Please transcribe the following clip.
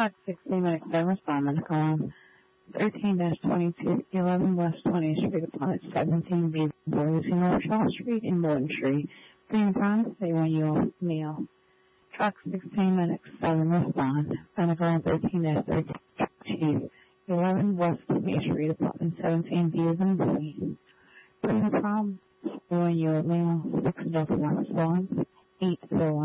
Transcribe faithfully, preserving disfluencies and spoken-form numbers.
Truck sixteen minutes seven responding, calling thirteen twenty-two, eleven West twentieth Street, upon seventeen B, using North Shaw Street in Morton Street. Green Pond, say when you'll meal. Truck sixteen minutes seven respond, calling thirteen thirty-two, eleven West twentieth Street, upon seventeen B as in boy. Green Pond, say when you'll meal. six one one, eight four one.